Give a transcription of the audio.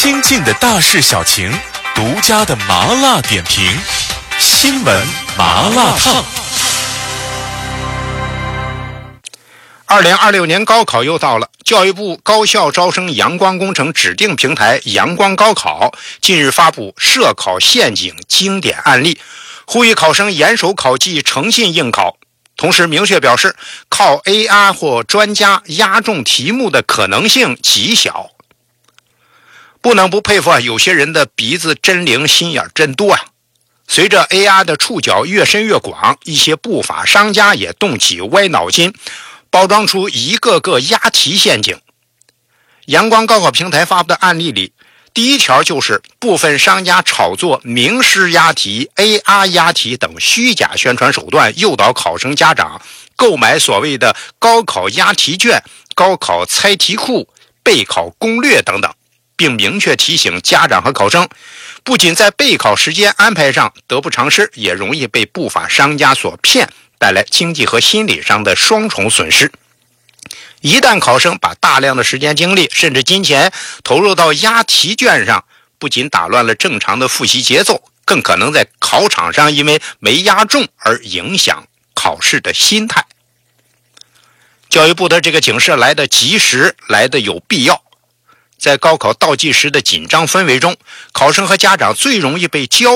亲近的大事小情，独家的麻辣点评，新闻麻辣烫。 2026年高考又到了，教育部高校招生阳光工程指定平台阳光高考近日发布涉考陷阱经典案例，呼吁考生严守考纪，诚信应考。同时明确表示，靠 AI 或专家押中题目的可能性极小。不能不佩服有些人的鼻子真灵，心眼真多啊！随着 AI 的触角越伸越广，一些不法商家也动起歪脑筋，包装出一个个押题陷阱。阳光高考平台发布的案例里，第一条就是部分商家炒作名师押题、AI 押题等虚假宣传手段，诱导考生家长购买所谓的高考押题卷、高考猜题库、备考攻略等等，并明确提醒家长和考生，不仅在备考时间安排上得不偿失，也容易被不法商家所骗，带来经济和心理上的双重损失。一旦考生把大量的时间精力甚至金钱投入到押题卷上，不仅打乱了正常的复习节奏，更可能在考场上因为没押中而影响考试的心态。教育部的这个警示来得及时，来得有必要。在高考倒计时的紧张氛围中，考生和家长最容易被焦